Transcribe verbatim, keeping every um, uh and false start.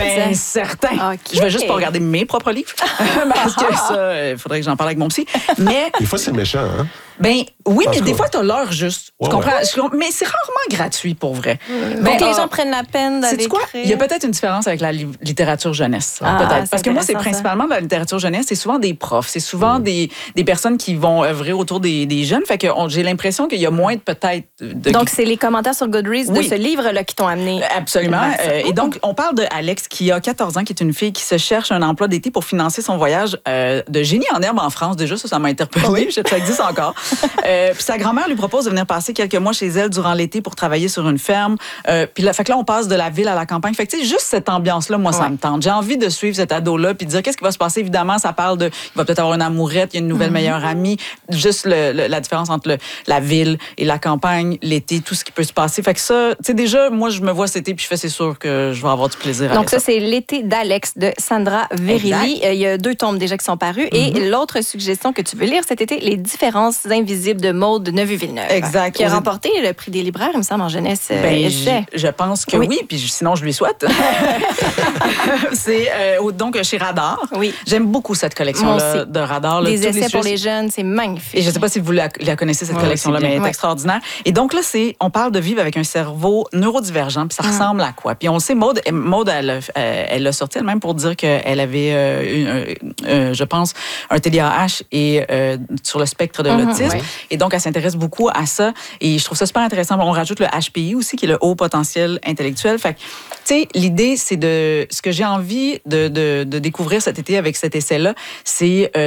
Ben, certain. Okay. Je vais juste pas regarder mes propres livres. Parce que ça, il faudrait que j'en parle avec mon psy. Mais. Des fois, c'est méchant, hein? Ben oui, mais des fois, tu as l'heure juste. Ouais, tu comprends? ouais. Mais c'est rarement gratuit, pour vrai. Ouais. Ben, Donc, les euh, gens prennent la peine d'aller quoi? écrire. Il y a peut-être une différence avec la li- littérature jeunesse. Ah, peut-être. Parce que moi, c'est ça. principalement de la littérature jeunesse. C'est souvent des profs. C'est souvent mmh. des, des personnes qui vont œuvrer autour des, des jeunes. Fait que on, j'ai l'impression qu'il y a moins de peut-être... De... Donc, c'est les commentaires sur Goodreads oui. de ce livre-là qui t'ont amené. Absolument. Euh, et donc, on parle de Alex qui a quatorze ans, qui est une fille qui se cherche un emploi d'été pour financer son voyage euh, de génie en herbe en France. Déjà, ça, ça m'a interpellée. Oui. Je sais que ça existe encore. euh, Puis sa grand-mère lui propose de venir passer quelques mois chez elle durant l'été pour travailler sur une ferme. Euh, puis là, fait que là, on passe de la ville à la campagne. Fait que tu sais, juste cette ambiance-là, moi, ouais. ça me tente. J'ai envie de suivre cet ado-là puis de dire qu'est-ce qui va se passer. Évidemment, ça parle de, il va peut-être avoir une amourette, il y a une nouvelle mm-hmm. meilleure amie. Juste le, le, la différence entre le, la ville et la campagne, l'été, tout ce qui peut se passer. Fait que ça, tu sais, déjà, moi, je me vois cet été puis je fais, c'est sûr que je vais avoir du plaisir. Donc ça, ça, c'est L'été d'Alex de Sandra Verrilli. Euh, il y a deux tomes déjà qui sont parus. Mm-hmm. Et l'autre suggestion que tu veux lire cet été, Les différences invisibles de Maude Neveu-Villeneuve. Exact. Qui a remporté le prix des libraires, il me semble, en jeunesse. Ben, je, je pense que oui, oui puis sinon je lui souhaite. c'est euh, donc chez Radar. Oui. J'aime beaucoup cette collection-là de Radar. Là, des essais les pour les jeunes, c'est magnifique. Et je ne sais pas si vous la, la connaissez, cette ouais, collection-là, mais elle est ouais. extraordinaire. Et donc là, c'est, on parle de vivre avec un cerveau neurodivergent, puis ça hum. ressemble à quoi? Puis on sait, Maude, Maude elle, elle l'a sorti elle-même pour dire qu'elle avait, euh, une, euh, je pense, un T D A H et euh, sur le spectre de hum, l'autisme. Ouais. Et donc, elle s'intéresse beaucoup à ça. Et je trouve ça super intéressant. On rajoute le H P I aussi, qui est le haut potentiel intellectuel. Fait que, tu sais, l'idée, c'est de... Ce que j'ai envie de, de, de découvrir cet été avec cet essai-là, c'est... Euh,